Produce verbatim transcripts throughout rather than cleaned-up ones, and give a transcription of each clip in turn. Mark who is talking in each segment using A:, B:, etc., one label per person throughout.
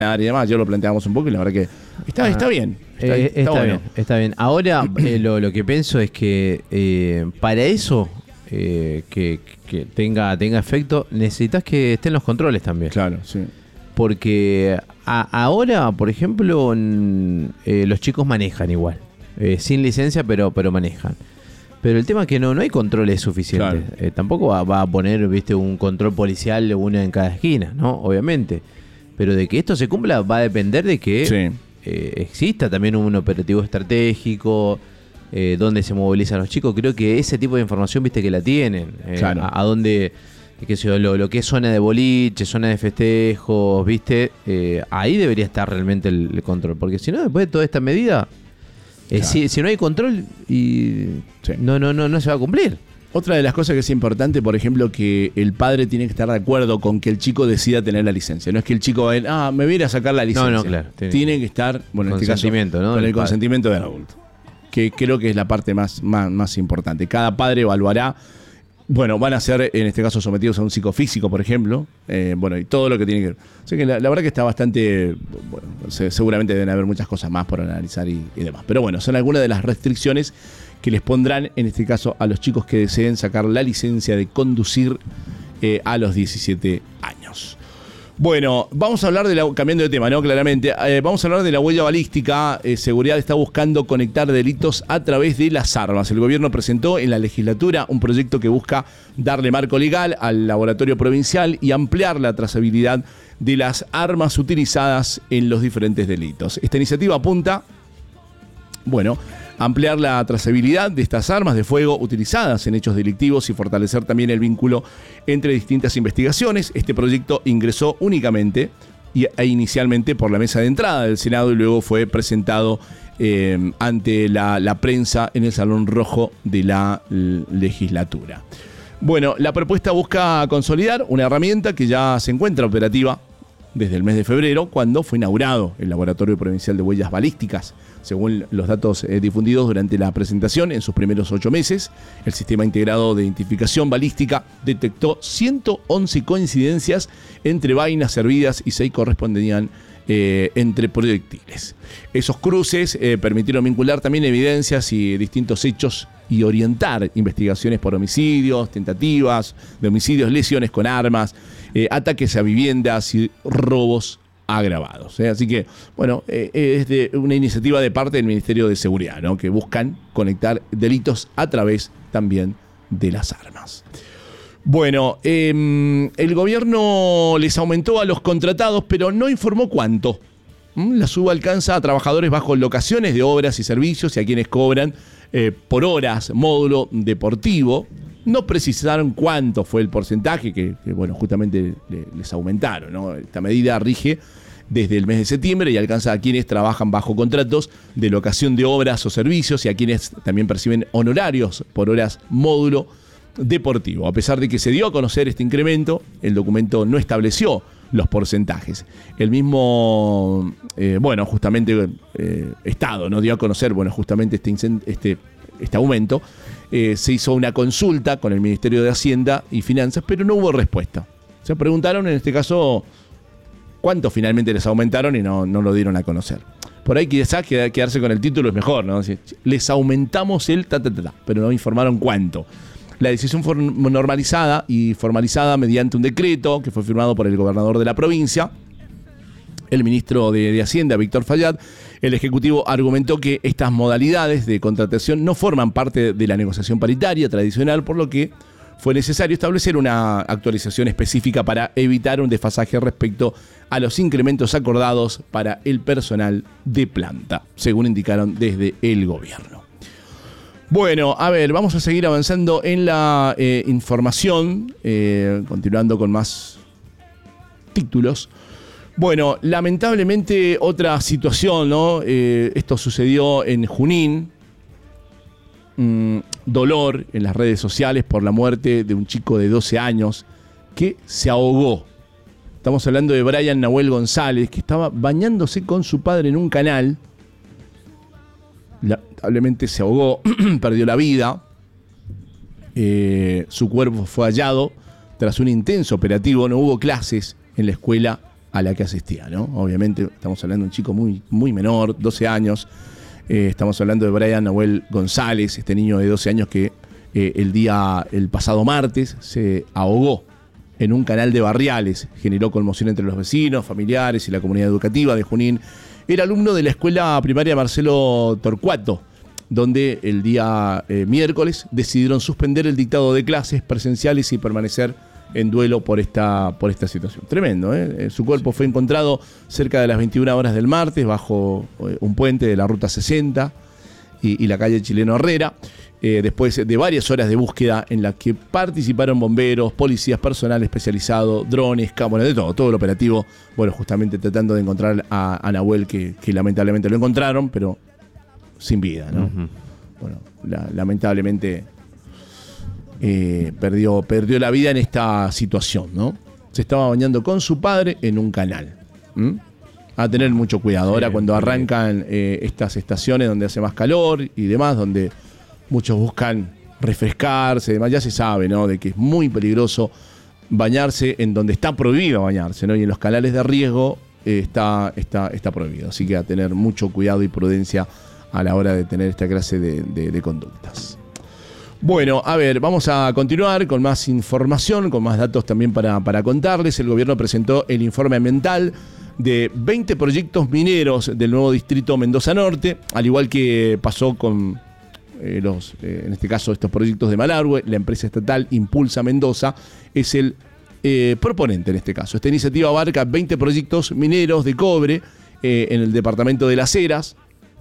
A: y demás. Ayer lo planteamos un poco y la verdad que está, está bien. Está,
B: eh,
A: está,
B: está
A: bueno.
B: bien, está bien. Ahora eh, lo, lo que pienso es que eh, para eso eh, que, que tenga, tenga efecto, necesitas que estén los controles también.
A: Claro, sí.
B: Porque a, ahora, por ejemplo, n- eh, los chicos manejan igual. Eh, sin licencia, pero, pero manejan. Pero el tema es que no, no hay controles suficientes.
A: Claro.
B: Eh, tampoco va, va a poner, viste, un control policial uno en cada esquina, ¿no? Obviamente. Pero de que esto se cumpla va a depender de que
A: Sí.
B: eh, exista también un operativo estratégico, eh, donde se movilizan los chicos. Creo que ese tipo de información, viste, que la tienen. Eh,
A: Claro.
B: a, a dónde, qué sé yo, lo, lo que es zona de boliche, zona de festejos, viste. Eh, ahí debería estar realmente el, el control. Porque si no, después de toda esta medida, eh,
A: Claro.
B: si, si no hay control, y
A: Sí.
B: no, no, no, no se va a cumplir.
A: Otra de las cosas que es importante, por ejemplo, que el padre tiene que estar de acuerdo con que el chico decida tener la licencia. No es que el chico va a ir, ah, me voy a ir a sacar la licencia.
B: no, claro, tiene-
A: Tiene que estar, bueno, en este caso,
B: Consentimiento, ¿no?
A: con el
B: del padre.
A: consentimiento del adulto. Que creo que es la parte más, más, más importante. Cada padre evaluará, bueno, van a ser, en este caso, sometidos a un psicofísico, por ejemplo. Eh, bueno, y todo lo que tiene que ver. O sea que la, la verdad que está bastante, bueno, se- seguramente deben haber muchas cosas más por analizar y, y demás. Pero bueno, son algunas de las restricciones que les pondrán, en este caso, a los chicos que deseen sacar la licencia de conducir eh, a los diecisiete años. Bueno, vamos a hablar de la, cambiando de tema, ¿no? Claramente, eh, vamos a hablar de la huella balística. Eh, Seguridad está buscando conectar delitos a través de las armas. El gobierno presentó en la legislatura un proyecto que busca darle marco legal al laboratorio provincial y ampliar la trazabilidad de las armas utilizadas en los diferentes delitos. Esta iniciativa apunta, bueno, ampliar la trazabilidad de estas armas de fuego utilizadas en hechos delictivos y fortalecer también el vínculo entre distintas investigaciones. Este proyecto ingresó únicamente y, e inicialmente por la mesa de entrada del Senado y luego fue presentado eh, ante la, la prensa en el Salón Rojo de la l- legislatura. Bueno, la propuesta busca consolidar una herramienta que ya se encuentra operativa desde el mes de febrero, cuando fue inaugurado el Laboratorio Provincial de Huellas Balísticas. Según los datos eh, difundidos durante la presentación, en sus primeros ocho meses, el Sistema Integrado de Identificación Balística detectó ciento once coincidencias entre vainas servidas y seis correspondían eh, entre proyectiles. Esos cruces eh, permitieron vincular también evidencias y distintos hechos y orientar investigaciones por homicidios, tentativas de homicidios, lesiones con armas, eh, ataques a viviendas y robos agravados. ¿eh? Así que, bueno, eh, es de una iniciativa de parte del Ministerio de Seguridad, ¿no? Que buscan conectar delitos a través también de las armas. Bueno, eh, el gobierno les aumentó a los contratados, pero no informó cuánto. ¿Mm? La suba alcanza a trabajadores bajo locaciones de obras y servicios y a quienes cobran eh, por horas módulo deportivo. No precisaron cuánto fue el porcentaje que, que bueno, justamente le, les aumentaron, ¿no? Esta medida rige desde el mes de septiembre y alcanza a quienes trabajan bajo contratos de locación de obras o servicios y a quienes también perciben honorarios por horas módulo deportivo. A pesar de que se dio a conocer este incremento, el documento no estableció los porcentajes. El mismo, eh, bueno, justamente eh, Estado no dio a conocer, bueno, justamente este, incent- este, este aumento. Eh, se hizo una consulta con el Ministerio de Hacienda y Finanzas, pero no hubo respuesta. Se preguntaron, en este caso, cuánto finalmente les aumentaron y no, no lo dieron a conocer. Por ahí quizás quedarse con el título es mejor, ¿no? Les aumentamos el ta, ta, ta, ta, pero no informaron cuánto. La decisión fue normalizada y formalizada mediante un decreto que fue firmado por el gobernador de la provincia, el ministro de, de Hacienda, Víctor Fayad. El Ejecutivo argumentó que estas modalidades de contratación no forman parte de la negociación paritaria tradicional, por lo que fue necesario establecer una actualización específica para evitar un desfasaje respecto a los incrementos acordados para el personal de planta, según indicaron desde el gobierno. Bueno, a ver, vamos a seguir avanzando en la eh, información, eh, continuando con más títulos. Bueno, lamentablemente otra situación, ¿no? Eh, esto sucedió en Junín. Mm, dolor en las redes sociales por la muerte de un chico de doce años que se ahogó. Estamos hablando de Brian Nahuel González, que estaba bañándose con su padre en un canal. Lamentablemente se ahogó, perdió la vida. Eh, su cuerpo fue hallado tras un intenso operativo. No hubo clases en la escuela a la que asistía, ¿no? Obviamente estamos hablando de un chico muy, muy menor, doce años. Eh, estamos hablando de Brian Nahuel González, este niño de doce años que eh, el día, el pasado martes, se ahogó en un canal de barriales. Generó conmoción entre los vecinos, familiares y la comunidad educativa de Junín. Era alumno de la escuela primaria Marcelo Torcuato, donde el día eh, miércoles decidieron suspender el dictado de clases presenciales y permanecer en duelo por esta, por esta situación. Tremendo, ¿eh? Su cuerpo fue encontrado cerca de las veintiuna horas del martes bajo eh, un puente de la Ruta sesenta y, y la calle Chileno Herrera, eh, después de varias horas de búsqueda en la que participaron bomberos, policías, personal especializado, drones, cámaras, de todo, todo el operativo, bueno, justamente tratando de encontrar a, a Nahuel, que, que lamentablemente lo encontraron, pero sin vida, ¿no? Uh-huh. Bueno, la, lamentablemente... Eh, perdió, perdió la vida en esta situación, ¿no? Se estaba bañando con su padre en un canal. ¿Mm? A tener mucho cuidado. Ahora, sí, cuando arrancan eh, estas estaciones donde hace más calor y demás, donde muchos buscan refrescarse, demás, ya se sabe, ¿no? De que es muy peligroso bañarse en donde está prohibido bañarse, ¿no? Y en los canales de riesgo eh, está, está, está prohibido. Así que a tener mucho cuidado y prudencia a la hora de tener esta clase de, de, de conductas. Bueno, a ver, vamos a continuar con más información, con más datos también para, para contarles. El gobierno presentó el informe ambiental de veinte proyectos mineros del nuevo distrito Mendoza Norte, al igual que pasó con eh, los, eh, en este caso, estos proyectos de Malargüe. La empresa estatal Impulsa Mendoza es el eh, proponente en este caso. Esta iniciativa abarca veinte proyectos mineros de cobre eh, en el departamento de Las Heras.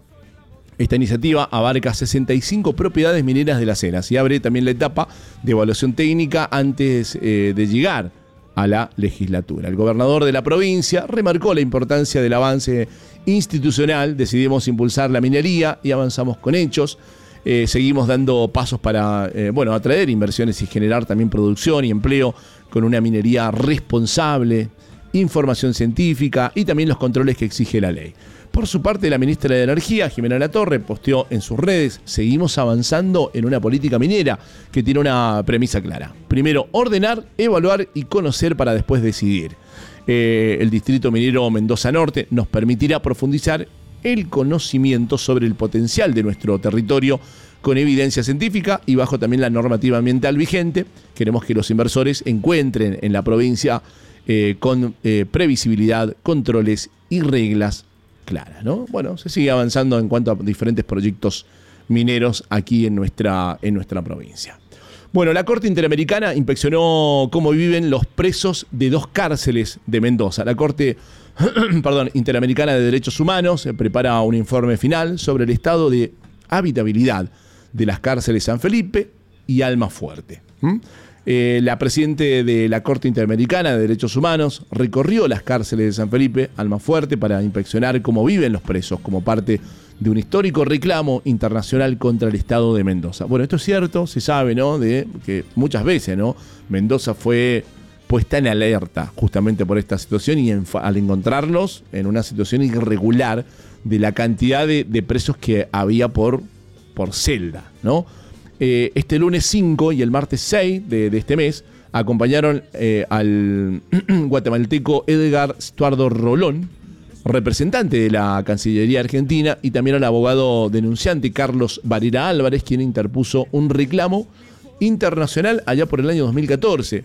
A: Esta iniciativa abarca sesenta y cinco propiedades mineras de Las Heras y abre también la etapa de evaluación técnica antes eh, de llegar a la legislatura. El gobernador de la provincia remarcó la importancia del avance institucional. Decidimos impulsar la minería y avanzamos con hechos. Eh, seguimos dando pasos para eh, bueno, atraer inversiones y generar también producción y empleo con una minería responsable, información científica y también los controles que exige la ley. Por su parte, la ministra de Energía, Jimena Latorre, posteó en sus redes: seguimos avanzando en una política minera que tiene una premisa clara. Primero, ordenar, evaluar y conocer para después decidir. Eh, el distrito minero Mendoza Norte nos permitirá profundizar el conocimiento sobre el potencial de nuestro territorio con evidencia científica y bajo también la normativa ambiental vigente. Queremos que los inversores encuentren en la provincia eh, con eh, previsibilidad, controles y reglas clara, ¿no? Bueno, se sigue avanzando en cuanto a diferentes proyectos mineros aquí en nuestra, en nuestra provincia. Bueno, la Corte Interamericana inspeccionó cómo viven los presos de dos cárceles de Mendoza. La Corte perdón, Interamericana de Derechos Humanos prepara un informe final sobre el estado de habitabilidad de las cárceles San Felipe y Almafuerte. ¿Mm? Eh, la presidente de la Corte Interamericana de Derechos Humanos recorrió las cárceles de San Felipe, Almafuerte, para inspeccionar cómo viven los presos como parte de un histórico reclamo internacional contra el Estado de Mendoza. Bueno, esto es cierto, se sabe, ¿no? De que muchas veces, ¿no? Mendoza fue puesta en alerta justamente por esta situación y en, al encontrarlos en una situación irregular de la cantidad de, de presos que había por, por celda, ¿no? Eh, este lunes cinco y el martes seis de, de este mes acompañaron eh, al guatemalteco Edgar Stuardo Rolón, representante de la Cancillería Argentina, y también al abogado denunciante Carlos Varela Álvarez, quien interpuso un reclamo internacional allá por el año dos mil catorce.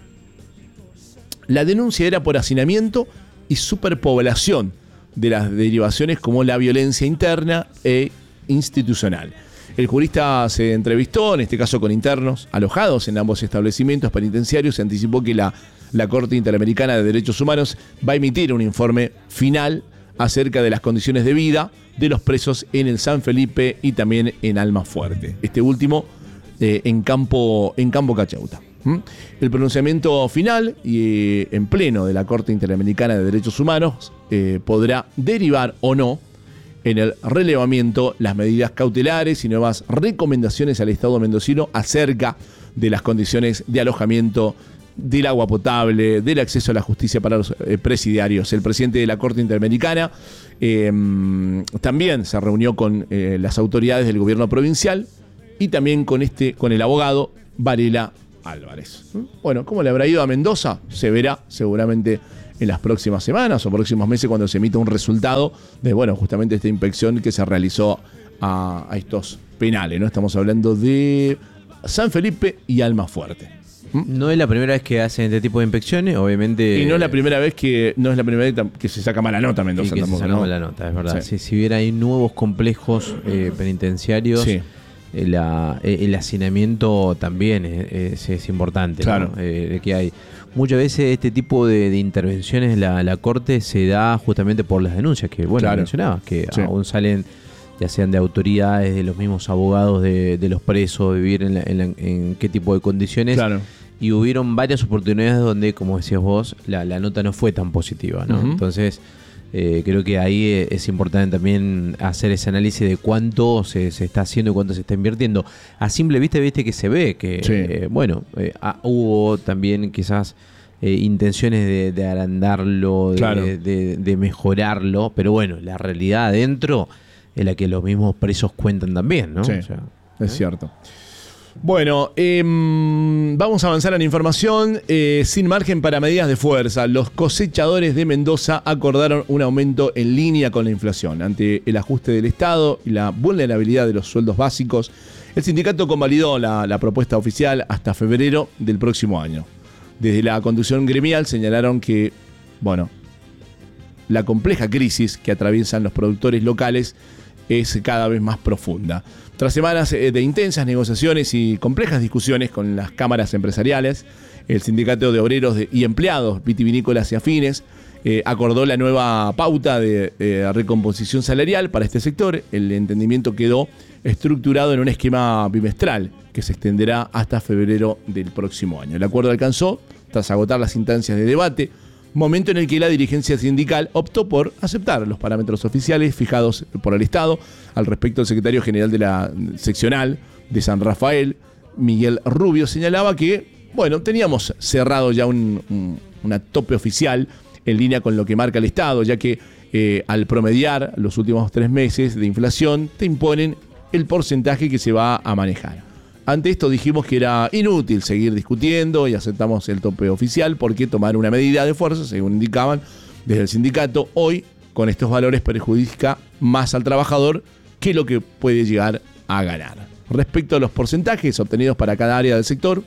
A: La denuncia era por hacinamiento y superpoblación de las derivaciones como la violencia interna e institucional. El jurista se entrevistó, en este caso con internos alojados en ambos establecimientos penitenciarios. Se anticipó que la, la Corte Interamericana de Derechos Humanos va a emitir un informe final acerca de las condiciones de vida de los presos en el San Felipe y también en Almafuerte. Este último eh, en Campo, en Campo Cachauta. ¿Mm? El pronunciamiento final y eh, en pleno de la Corte Interamericana de Derechos Humanos eh, podrá derivar o no en el relevamiento, las medidas cautelares y nuevas recomendaciones al Estado mendocino acerca de las condiciones de alojamiento, del agua potable, del acceso a la justicia para los eh, presidiarios. El presidente de la Corte Interamericana eh, también se reunió con eh, las autoridades del gobierno provincial y también con, este, con el abogado Varela Álvarez. Bueno, ¿cómo le habrá ido a Mendoza? Se verá seguramente en las próximas semanas o próximos meses cuando se emita un resultado de, bueno, justamente esta inspección que se realizó a, a estos penales, ¿no? Estamos hablando de San Felipe y Almafuerte.
B: No es la primera vez que hacen este tipo de inspecciones, obviamente.
A: Y no es la primera vez que no es la primera vez que se saca mala nota Mendoza,
B: que
A: tampoco,
B: se saca
A: ¿no?
B: mala nota, es verdad.
A: Sí.
B: Si, si hubiera ahí nuevos complejos eh, penitenciarios,
A: Sí.
B: eh, la, eh, el hacinamiento también es, es, es importante.
A: Claro.
B: ¿no? Eh, que hay muchas veces este tipo de, de intervenciones en la, la corte se da justamente por las denuncias que, bueno,
A: Claro.
B: mencionabas, que
A: Sí.
B: aún salen, ya sean de autoridades, de los mismos abogados de, de los presos, de vivir en, la, en, la, en qué tipo de condiciones.
A: Claro.
B: Y hubieron varias oportunidades donde, como decías vos, la, la nota no fue tan positiva, ¿no?
A: Uh-huh.
B: Entonces, eh, creo que ahí es importante también hacer ese análisis de cuánto se, se está haciendo y cuánto se está invirtiendo. A simple vista, viste que se ve que,
A: Sí.
B: eh, bueno, eh, ah, hubo también quizás eh, intenciones de, de agrandarlo, de,
A: Claro.
B: de, de, de mejorarlo, pero bueno, la realidad adentro es la que los mismos presos cuentan también, ¿no?
A: Sí,
B: O sea,
A: es cierto. Bueno, eh, vamos a avanzar en información. Eh, sin margen para medidas de fuerza, los cosechadores de Mendoza acordaron un aumento en línea con la inflación. Ante el ajuste del Estado y la vulnerabilidad de los sueldos básicos, el sindicato convalidó la, la propuesta oficial hasta febrero del próximo año. Desde la conducción gremial señalaron que, bueno, la compleja crisis que atraviesan los productores locales es cada vez más profunda. Tras semanas de intensas negociaciones y complejas discusiones con las cámaras empresariales, el Sindicato de Obreros y Empleados Vitivinícolas y Afines eh, acordó la nueva pauta de eh, recomposición salarial para este sector. El entendimiento quedó estructurado en un esquema bimestral que se extenderá hasta febrero del próximo año. El acuerdo alcanzó tras agotar las instancias de debate, momento en el que la dirigencia sindical optó por aceptar los parámetros oficiales fijados por el Estado. Al respecto, el secretario general de la seccional de San Rafael, Miguel Rubio, señalaba que, bueno, teníamos cerrado ya un, un una tope oficial en línea con lo que marca el Estado, ya que eh, al promediar los últimos tres meses de inflación, te imponen el porcentaje que se va a manejar. Ante esto dijimos que era inútil seguir discutiendo y aceptamos el tope oficial porque tomar una medida de fuerza, según indicaban desde el sindicato, hoy con estos valores perjudica más al trabajador que lo que puede llegar a ganar. Respecto a los porcentajes obtenidos para cada área del sector,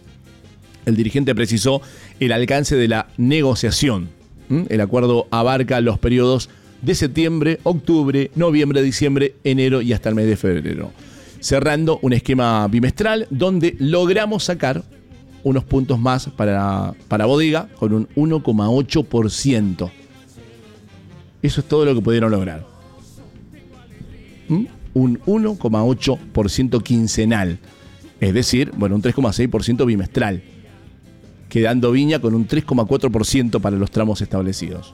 A: el dirigente precisó el alcance de la negociación. ¿Mm? El acuerdo abarca los periodos de septiembre, octubre, noviembre, diciembre, enero y hasta el mes de febrero, cerrando un esquema bimestral donde logramos sacar unos puntos más para, para bodega con un uno coma ocho por ciento. Eso es todo lo que pudieron lograr. ¿Mm? Un uno coma ocho por ciento quincenal. Es decir, bueno, un tres coma seis por ciento bimestral. Quedando Viña con un tres coma cuatro por ciento para los tramos establecidos.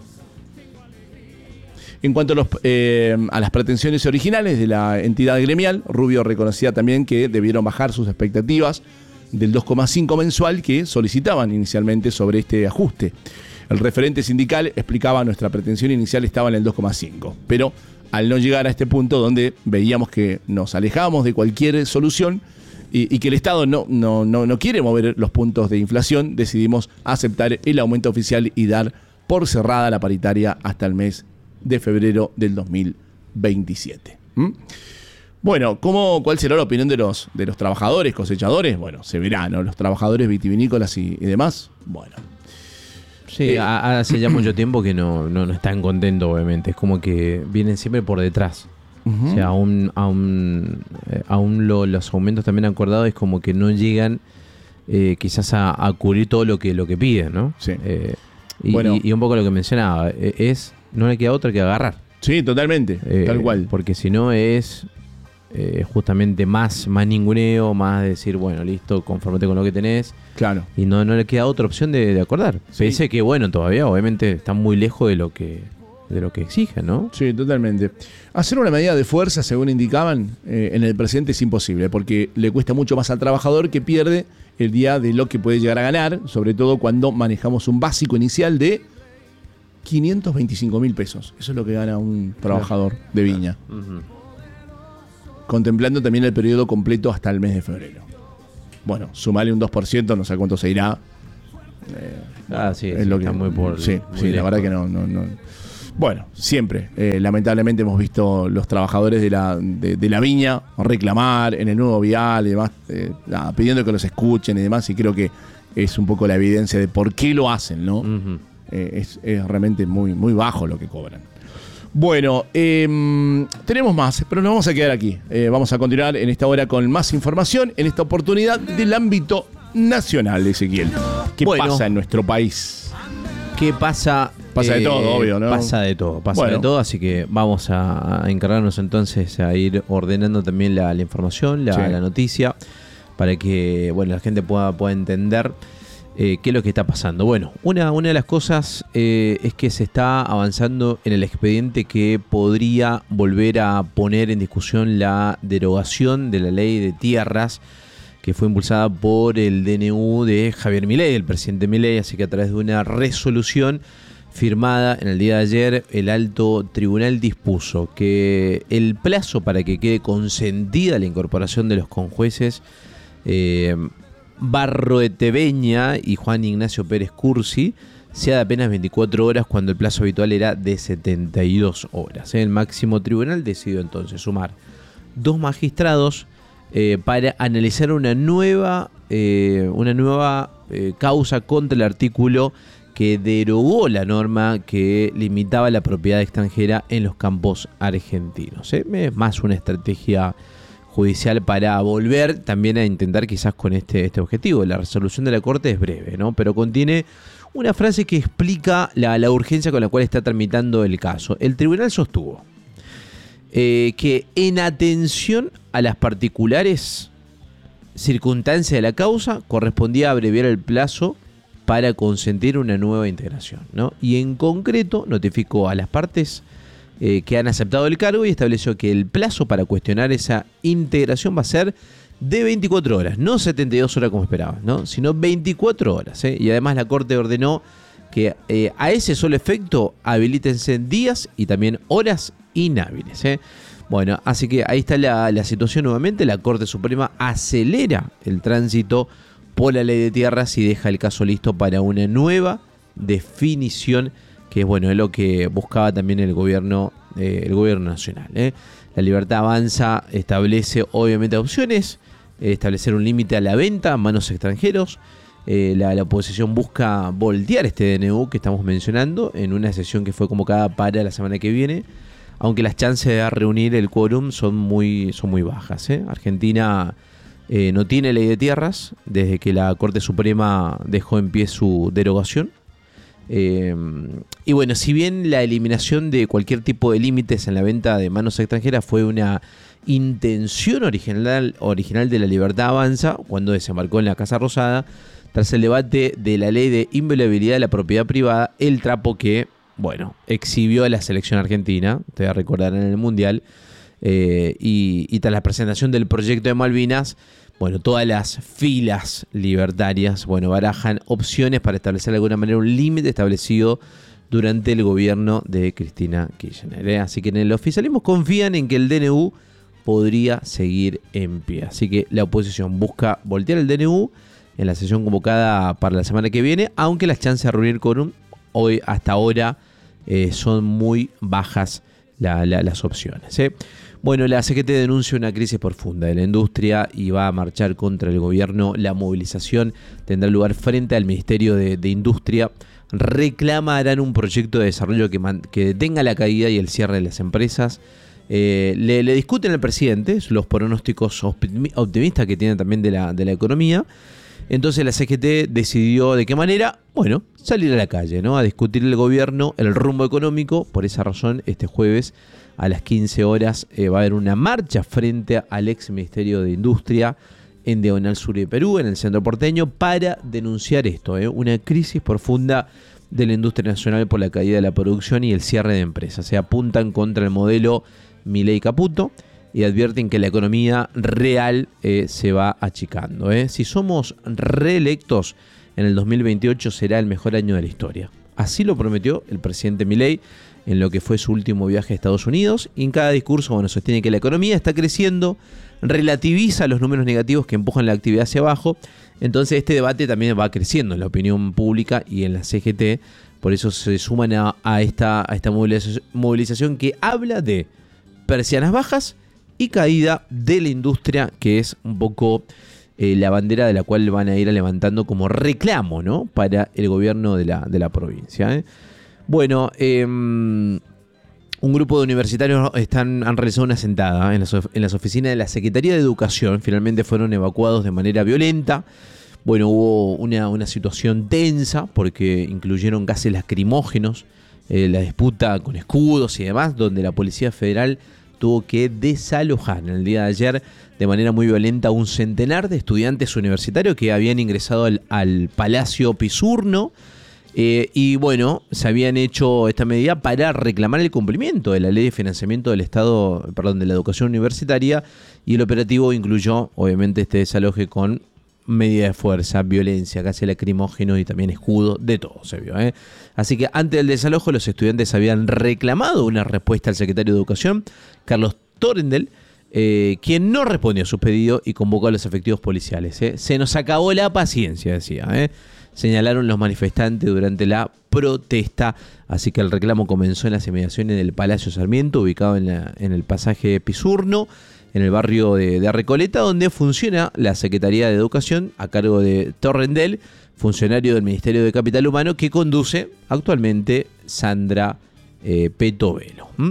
A: En cuanto a, los, eh, a las pretensiones originales de la entidad gremial, Rubio reconocía también que debieron bajar sus expectativas del dos coma cinco mensual que solicitaban inicialmente sobre este ajuste. El referente sindical explicaba nuestra pretensión inicial estaba en el dos coma cinco, pero al no llegar a este punto donde veíamos que nos alejábamos de cualquier solución y, y que el Estado no, no, no, no quiere mover los puntos de inflación, decidimos aceptar el aumento oficial y dar por cerrada la paritaria hasta el mes de febrero del dos mil veintisiete. ¿Mm? Bueno, ¿cómo, ¿cuál será la opinión de los, de los trabajadores, cosechadores? Bueno, se verá, ¿no? Los trabajadores vitivinícolas y, y demás, bueno.
B: Sí,
A: Eh,
B: ha- hace ya mucho tiempo que no, no, no están contentos, obviamente. Es como que vienen siempre por detrás.
A: Uh-huh.
B: O sea, aún, aún, eh, aún lo- los aumentos también acordados es como que no llegan eh, quizás a, a cubrir todo lo que, lo que piden, ¿no?
A: Sí.
B: Eh, y,
A: Bueno.
B: y- y un poco lo que mencionaba, eh, es no le queda otra que agarrar.
A: Sí, totalmente,
B: Eh,
A: tal cual.
B: Porque si no es eh, justamente más, más ninguneo, más decir, bueno, listo, conformate con lo que tenés.
A: Claro.
B: Y no, no le queda otra opción de, de acordar.
A: Sí.
B: Pese que, bueno, todavía obviamente están muy lejos de lo que de lo que exigen, ¿no?
A: Sí, totalmente. Hacer una medida de fuerza, según indicaban, eh, en el presente es imposible, porque le cuesta mucho más al trabajador que pierde el día de lo que puede llegar a ganar, sobre todo cuando manejamos un básico inicial de quinientos veinticinco mil pesos. Eso es lo que gana un trabajador de Viña.
B: Ujú.
A: Contemplando también el periodo completo hasta el mes de febrero. Bueno, sumale un dos por ciento, no sé cuánto se irá. Eh,
B: ah, sí,
A: es
B: sí,
A: lo que,
B: está muy por
A: sí,
B: muy
A: sí, la
B: lejos.
A: verdad que no, no, no. Bueno, siempre, eh, lamentablemente hemos visto los trabajadores de la, de, de la viña reclamar en el nuevo vial y demás, eh, nada, pidiendo que los escuchen y demás, y creo que es un poco la evidencia de por qué lo hacen, ¿no?
B: Uh-huh.
A: Eh, es, es realmente muy, muy bajo lo que cobran. Bueno, eh, tenemos más, pero nos vamos a quedar aquí. Eh, vamos a continuar en esta hora con más información, en esta oportunidad del ámbito nacional, Ezequiel. ¿Qué
B: Bueno.
A: pasa en nuestro país?
B: ¿Qué pasa?
A: Pasa de todo, obvio, ¿no?
B: Pasa de todo, pasa
A: Bueno.
B: de todo, así que vamos a, a encargarnos entonces a ir ordenando también la, la información, la,
A: Sí.
B: la noticia, para que bueno, la gente pueda, pueda entender eh, qué es lo que está pasando. Bueno, una, una de las cosas eh, es que se está avanzando en el expediente que podría volver a poner en discusión la derogación de la ley de tierras que fue impulsada por el D N U de Javier Milei, el presidente Milei, así que a través de una resolución firmada en el día de ayer, el alto tribunal dispuso que el plazo para que quede consentida la incorporación de los conjueces eh, Barroeteveña y Juan Ignacio Pérez Cursi sea de apenas veinticuatro horas cuando el plazo habitual era de setenta y dos horas. El máximo tribunal decidió entonces sumar dos magistrados eh, para analizar una nueva, eh, una nueva eh, causa contra el artículo que derogó la norma que limitaba la propiedad extranjera en los campos argentinos. ¿eh? Es más una estrategia judicial para volver también a intentar quizás con este, este objetivo. La resolución de la Corte es breve, ¿no? Pero contiene una frase que explica la, la urgencia con la cual está tramitando el caso. El tribunal sostuvo eh, que en atención a las particulares circunstancias de la causa correspondía abreviar el plazo para consentir una nueva integración, ¿no? Y en concreto notificó a las partes eh, que han aceptado el cargo y estableció que el plazo para cuestionar esa integración va a ser de veinticuatro horas, no setenta y dos horas como esperaban, ¿no? Sino veinticuatro horas, ¿eh? Y además la Corte ordenó que eh, a ese solo efecto habilítense días y también horas inhábiles, ¿eh? Bueno, así que ahí está la, la situación nuevamente. La Corte Suprema acelera el tránsito por la ley de tierras y deja el caso listo para una nueva definición, que es bueno, es lo que buscaba también el gobierno, eh, el gobierno nacional. ¿eh? La Libertad Avanza establece obviamente opciones, eh, establecer un límite a la venta a manos extranjeros. Eh, la, la oposición busca voltear este D N U que estamos mencionando en una sesión que fue convocada para la semana que viene, aunque las chances de reunir el quórum son muy, son muy bajas. ¿eh? Argentina eh, no tiene ley de tierras desde que la Corte Suprema dejó en pie su derogación. Eh, y bueno, si bien la eliminación de cualquier tipo de límites en la venta de manos extranjeras fue una intención original, original de la Libertad Avanza cuando desembarcó en la Casa Rosada, tras el debate de la ley de inviolabilidad de la propiedad privada, el trapo que, bueno, exhibió a la selección argentina, te recordarán en el Mundial, eh, y, y tras la presentación del proyecto de Malvinas, bueno, todas las filas libertarias, bueno, barajan opciones para establecer de alguna manera un límite establecido durante el gobierno de Cristina Kirchner. ¿eh? Así que en el oficialismo confían en que el D N U podría seguir en pie. Así que la oposición busca voltear el D N U en la sesión convocada para la semana que viene, aunque las chances de reunir quórum hoy hasta ahora eh, son muy bajas la, la, las opciones. ¿eh? Bueno, la C G T denuncia una crisis profunda de la industria y va a marchar contra el gobierno. La movilización tendrá lugar frente al Ministerio de, de Industria. Reclamarán un proyecto de desarrollo que, man, que detenga la caída y el cierre de las empresas. Eh, le, le discuten al presidente los pronósticos optimistas que tiene también de la, de la economía. Entonces la C G T decidió de qué manera, bueno, salir a la calle, ¿no? A discutir el gobierno, el rumbo económico. Por esa razón, este jueves a las quince horas eh, va a haber una marcha frente al ex Ministerio de Industria en Diagonal Sur de Perú, en el centro porteño, para denunciar esto, ¿eh? Una crisis profunda de la industria nacional por la caída de la producción y el cierre de empresas. Se apuntan contra el modelo Milei-Caputo y advierten que la economía real eh, se va achicando. ¿eh? Si somos reelectos en el dos mil veintiocho será el mejor año de la historia. Así lo prometió el presidente Milei en lo que fue su último viaje a Estados Unidos, y en cada discurso, bueno, sostiene que la economía está creciendo, relativiza los números negativos que empujan la actividad hacia abajo. Entonces este debate también va creciendo en la opinión pública y en la C G T, por eso se suman a, a esta, a esta movilización que habla de persianas bajas y caída de la industria, que es un poco eh, la bandera de la cual van a ir levantando como reclamo, ¿no?, para el gobierno de la, de la provincia, ¿eh? Bueno, eh, un grupo de universitarios están, han realizado una sentada en las, en las oficinas de la Secretaría de Educación. Finalmente fueron evacuados de manera violenta. Bueno, hubo una, una situación tensa porque incluyeron gases lacrimógenos, eh, la disputa con escudos y demás, donde la Policía Federal tuvo que desalojar en el día de ayer de manera muy violenta a un centenar de estudiantes universitarios que habían ingresado al, al Palacio Pisurno. Eh, y bueno, se habían hecho esta medida para reclamar el cumplimiento de la Ley de Financiamiento del Estado, perdón, de la Educación Universitaria, y el operativo incluyó, obviamente, este desaloje con medida de fuerza, violencia, gases lacrimógenos y también escudo, de todo se vio, ¿eh? Así que antes del desalojo los estudiantes habían reclamado una respuesta al secretario de Educación, Carlos Torendel, eh, quien no respondió a sus pedidos y convocó a los efectivos policiales, ¿eh? Se nos acabó la paciencia, decía, ¿eh? Señalaron los manifestantes durante la protesta. Así que el reclamo comenzó en las inmediaciones del Palacio Sarmiento, ubicado en, la, en el pasaje Pisurno, en el barrio de, de Recoleta, donde funciona la Secretaría de Educación a cargo de Torrendel, funcionario del Ministerio de Capital Humano, que conduce actualmente Sandra eh, Petovelo. ¿Mm?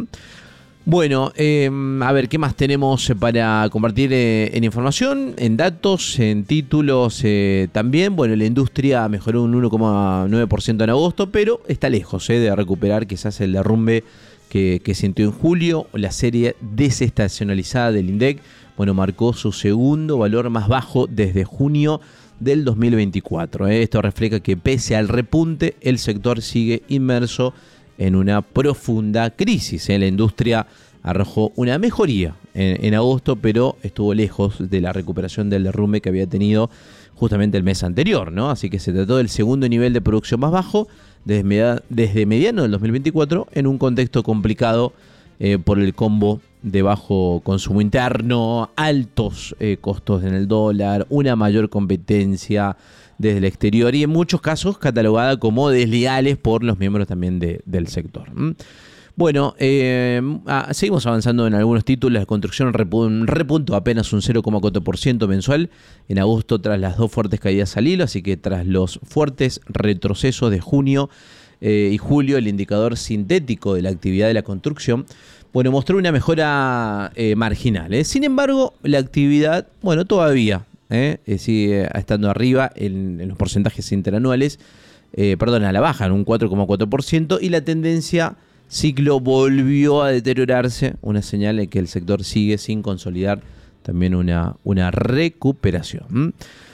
B: Bueno, eh, a ver, ¿qué más tenemos para compartir eh, en información, en datos, en títulos eh, también? Bueno, la industria mejoró un uno coma nueve por ciento en agosto, pero está lejos eh, de recuperar quizás el derrumbe que, que sintió en julio. La serie desestacionalizada del INDEC, bueno, marcó su segundo valor más bajo desde junio del dos mil veinticuatro. Eh. Esto refleja que pese al repunte, el sector sigue inmerso en una profunda crisis. ¿eh? La industria arrojó una mejoría en, en agosto, pero estuvo lejos de la recuperación del derrumbe que había tenido justamente el mes anterior, ¿no? Así que se trató del segundo nivel de producción más bajo desde, media, desde mediano del dos mil veinticuatro, en un contexto complicado eh, por el combo de bajo consumo interno, altos eh, costos en el dólar, una mayor competencia desde el exterior y en muchos casos catalogada como desleales por los miembros también de, del sector. ¿Mm? Bueno, eh, ah, seguimos avanzando en algunos títulos. La construcción repun- repuntó apenas un cero coma cuatro por ciento mensual en agosto tras las dos fuertes caídas al hilo, así que tras los fuertes retrocesos de junio eh, y julio, el indicador sintético de la actividad de la construcción, bueno, mostró una mejora eh, marginal. ¿eh? Sin embargo, la actividad, bueno, todavía ¿eh? Eh, sigue estando arriba en, en los porcentajes interanuales, eh, perdón, a la baja, en un cuatro coma cuatro por ciento, y la tendencia ciclo volvió a deteriorarse, una señal de que el sector sigue sin consolidar también una, una recuperación. ¿Mm?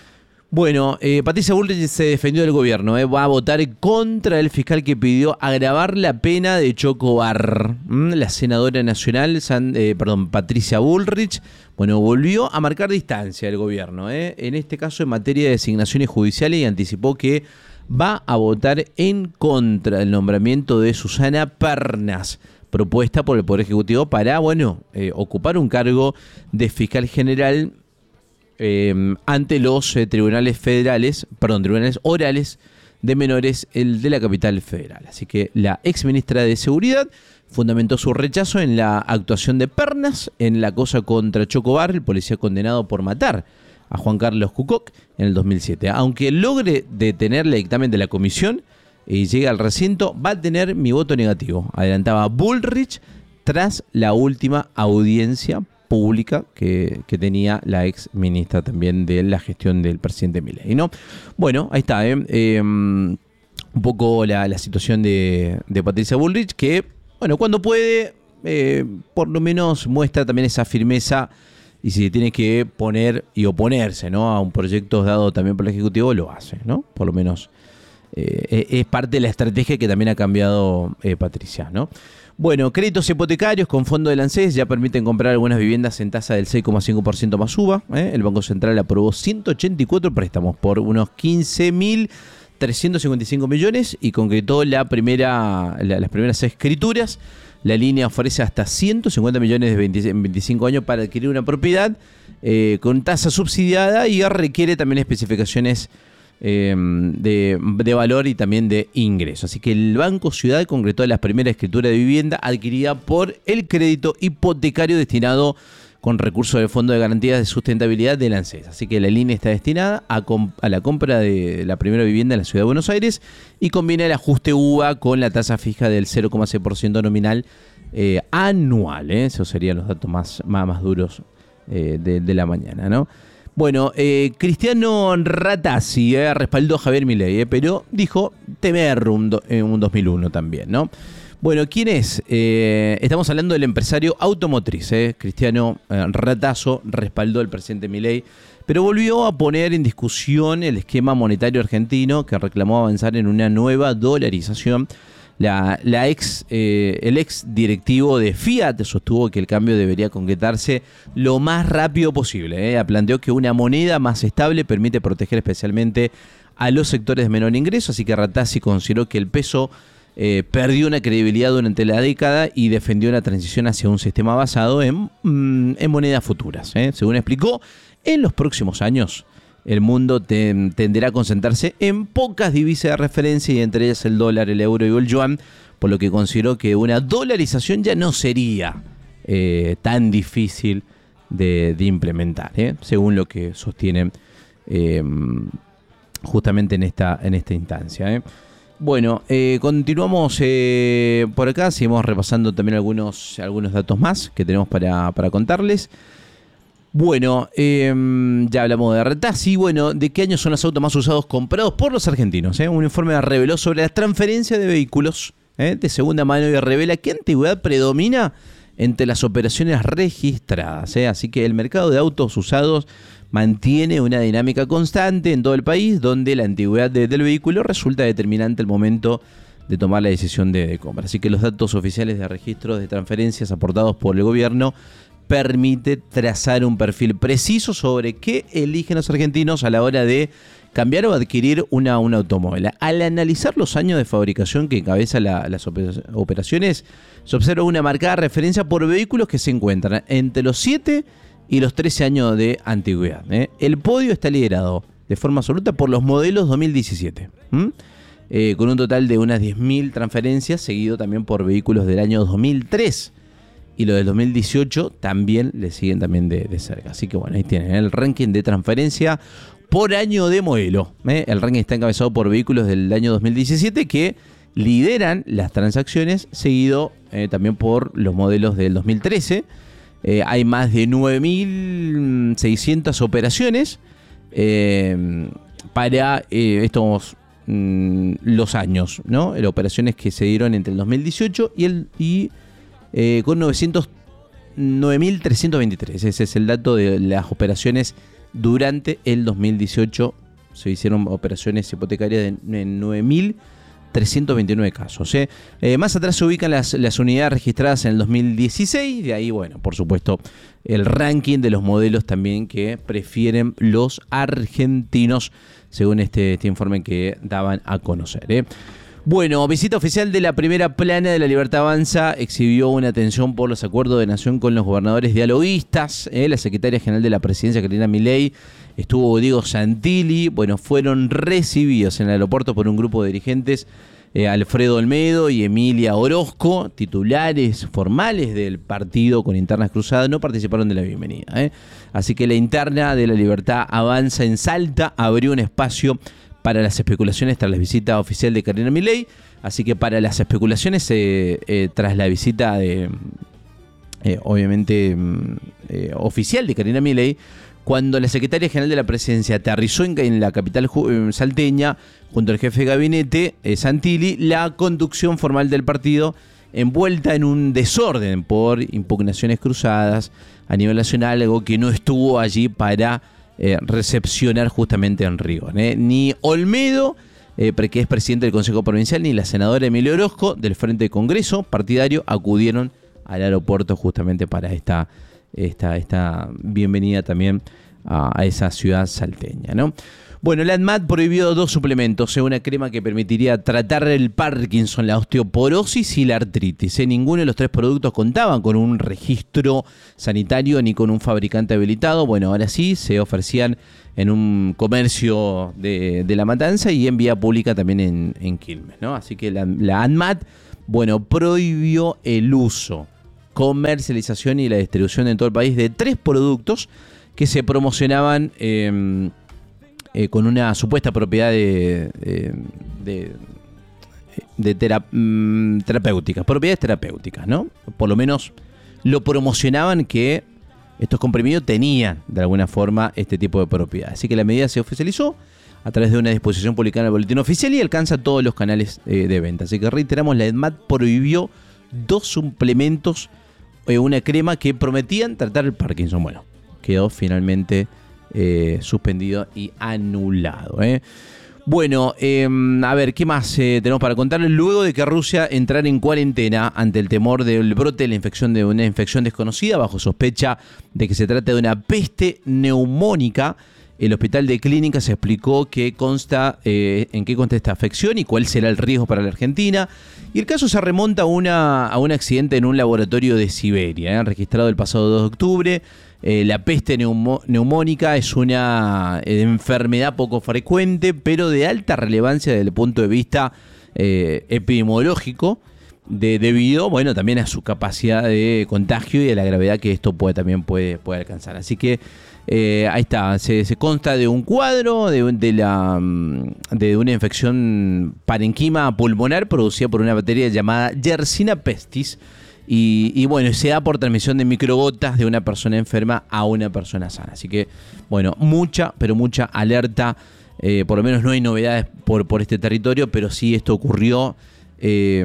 B: Bueno, eh, Patricia Bullrich se defendió del gobierno, eh, va a votar contra el fiscal que pidió agravar la pena de Chocobar. ¿Mm? La senadora nacional, San, eh, perdón, Patricia Bullrich, bueno, volvió a marcar distancia del gobierno, eh, en este caso en materia de designaciones judiciales, y anticipó que va a votar en contra del nombramiento de Susana Pernas, propuesta por el Poder Ejecutivo para, bueno, eh, ocupar un cargo de fiscal general eh, ante los eh, tribunales federales, perdón, tribunales orales de menores, el de la capital federal. Así que la exministra de Seguridad fundamentó su rechazo en la actuación de Pernas en la causa contra Chocobar, el policía condenado por matar a Juan Carlos Cucoc en el dos mil siete. Aunque logre detener el dictamen de la comisión y llegue al recinto, va a tener mi voto negativo, adelantaba Bullrich tras la última audiencia pública que, que tenía la ex ministra también de la gestión del presidente Milei, ¿no? Bueno, ahí está, ¿eh? Eh, un poco la, la situación de, de Patricia Bullrich, que, bueno, cuando puede, eh, por lo menos muestra también esa firmeza. Y si tiene que poner y oponerse, ¿no?, a un proyecto dado también por el Ejecutivo, lo hace, ¿no? Por lo menos eh, es parte de la estrategia que también ha cambiado eh, Patricia, ¿no? Bueno, créditos hipotecarios con fondo del ANSES ya permiten comprar algunas viviendas en tasa del seis coma cinco por ciento más U V A. ¿eh? El Banco Central aprobó ciento ochenta y cuatro préstamos por unos quince mil trescientos cincuenta y cinco millones y concretó la primera, la, las primeras escrituras. La línea ofrece hasta ciento cincuenta millones de veinte, en veinticinco años para adquirir una propiedad eh, con tasa subsidiada y requiere también especificaciones eh, de, de valor y también de ingreso. Así que el Banco Ciudad concretó la primera escritura de vivienda adquirida por el crédito hipotecario destinado con recursos del Fondo de Garantías de Sustentabilidad del ANSES. Así que la línea está destinada a, a la compra de la primera vivienda en la Ciudad de Buenos Aires y combina el ajuste U V A con la tasa fija del cero coma seis por ciento nominal eh, anual. ¿eh? Esos serían los datos más, más, más duros eh, de, de la mañana, ¿no? Bueno, eh, Cristiano Ratazzi eh, respaldó a Javier Milei, eh, pero dijo temer un, do, eh, un dos mil uno también, ¿no? Bueno, ¿quién es? Eh, estamos hablando del empresario automotriz. Eh. Cristiano eh, Ratazzo respaldó al presidente Milei, pero volvió a poner en discusión el esquema monetario argentino que reclamó avanzar en una nueva dolarización. La, la ex, eh, el ex directivo de Fiat sostuvo que el cambio debería concretarse lo más rápido posible. Eh. Planteó que una moneda más estable permite proteger especialmente a los sectores de menor ingreso, así que Ratazzi consideró que el peso Eh, perdió una credibilidad durante la década y defendió la transición hacia un sistema basado en, mm, en monedas futuras. ¿eh? Según explicó, en los próximos años el mundo te, tenderá a concentrarse en pocas divisas de referencia y entre ellas el dólar, el euro y el yuan, por lo que consideró que una dolarización ya no sería eh, tan difícil de, de implementar, ¿eh? según lo que sostienen eh, justamente en esta, en esta instancia. ¿eh? Bueno, eh, continuamos eh, por acá, seguimos repasando también algunos, algunos datos más que tenemos para, para contarles. Bueno, eh, ya hablamos de Ratazzi. Bueno, ¿de qué año son los autos más usados comprados por los argentinos? Eh? Un informe reveló sobre la transferencia de vehículos eh, de segunda mano y revela qué antigüedad predomina entre las operaciones registradas. Eh? Así que el mercado de autos usados mantiene una dinámica constante en todo el país, donde la antigüedad de, del vehículo resulta determinante al momento de tomar la decisión de, de compra. Así que los datos oficiales de registros de transferencias aportados por el gobierno permite trazar un perfil preciso sobre qué eligen los argentinos a la hora de cambiar o adquirir una, un automóvil. Al analizar los años de fabricación que encabeza la, las operaciones, se observa una marcada referencia por vehículos que se encuentran entre los siete y los trece años de antigüedad. ¿eh? El podio está liderado de forma absoluta por los modelos dos mil diecisiete, eh, con un total de unas diez mil transferencias, seguido también por vehículos del año dos mil tres. Y los del dos mil dieciocho también le siguen también de, de cerca. Así que bueno, ahí tienen el ranking de transferencia por año de modelo. ¿eh? El ranking está encabezado por vehículos del año dos mil diecisiete que lideran las transacciones, seguido eh, también por los modelos del dos mil trece. Eh, hay más de nueve mil seiscientas operaciones eh, para eh, estos mm, los años, ¿no? Las operaciones que se dieron entre el dos mil dieciocho y el y eh, con nueve mil trescientos veintitrés. Ese es el dato de las operaciones durante el dos mil dieciocho. Se hicieron operaciones hipotecarias de nueve mil trescientos veintinueve casos. ¿eh? Eh, más atrás se ubican las, las unidades registradas en el dos mil dieciséis. De ahí, bueno, por supuesto, el ranking de los modelos también que prefieren los argentinos, según este, este informe que daban a conocer. ¿eh? Bueno, visita oficial de la primera plana de La Libertad Avanza exhibió una atención por los acuerdos de nación con los gobernadores dialoguistas. ¿eh? La secretaria general de la presidencia, Carolina Milei, estuvo Diego Santilli. Bueno, fueron recibidos en el aeropuerto por un grupo de dirigentes, eh, Alfredo Olmedo y Emilia Orozco, titulares formales del partido con internas cruzadas, no participaron de la bienvenida. ¿eh? Así que la interna de La Libertad Avanza en Salta abrió un espacio para las especulaciones tras la visita oficial de Carolina Milei. Así que para las especulaciones eh, eh, tras la visita de, eh, obviamente, eh, oficial de Carolina Milei, cuando la secretaria general de la presidencia aterrizó en, en la capital eh, salteña, junto al jefe de gabinete, eh, Santilli, la conducción formal del partido envuelta en un desorden por impugnaciones cruzadas a nivel nacional, algo que no estuvo allí para Eh, recepcionar justamente en Rigón. ¿eh? Ni Olmedo, eh, que es presidente del Consejo Provincial, ni la senadora Emilia Orozco, del Frente de Congreso partidario, acudieron al aeropuerto justamente para esta, esta, esta bienvenida también a, a esa ciudad salteña, ¿no? Bueno, la ANMAT prohibió dos suplementos, ¿eh? Una crema que permitiría tratar el Parkinson, la osteoporosis y la artritis. ¿eh? Ninguno de los tres productos contaban con un registro sanitario ni con un fabricante habilitado. Bueno, ahora sí, se ofrecían en un comercio de, de La Matanza y en vía pública también en, en Quilmes, ¿no? Así que la, la ANMAT, bueno, prohibió el uso, comercialización y la distribución en todo el país de tres productos que se promocionaban eh, eh, con una supuesta propiedad de, de, de, de tera, mm, terapéuticas, propiedades terapéuticas, ¿no? Por lo menos lo promocionaban que estos comprimidos tenían de alguna forma este tipo de propiedades. Así que la medida se oficializó a través de una disposición publicada en el boletín oficial y alcanza todos los canales eh, de venta. Así que reiteramos, la ANMAT prohibió dos suplementos, eh, una crema que prometían tratar el Parkinson. Bueno, quedó finalmente eh, suspendido y anulado. ¿eh? Bueno, eh, a ver, ¿qué más eh, tenemos para contarles? Luego de que Rusia entrara en cuarentena ante el temor del brote de la infección de una infección desconocida, bajo sospecha de que se trata de una peste neumónica, el Hospital de Clínicas explicó que consta, eh, en qué consta esta afección y cuál será el riesgo para la Argentina. Y el caso se remonta a, una, a un accidente en un laboratorio de Siberia, ¿eh? registrado el pasado dos de octubre. Eh, la peste neumo, neumónica es una eh, enfermedad poco frecuente, pero de alta relevancia desde el punto de vista eh, epidemiológico, de, debido bueno, también a su capacidad de contagio y a la gravedad que esto puede, también puede, puede alcanzar. Así que eh, ahí está, se, se consta de un cuadro de, de, la, de una infección parenquima pulmonar producida por una bacteria llamada Yersinia pestis. Y, y bueno, se da por transmisión de microgotas de una persona enferma a una persona sana. Así que, bueno, mucha, pero mucha alerta. Eh, por lo menos no hay novedades por, por este territorio, pero sí esto ocurrió, eh,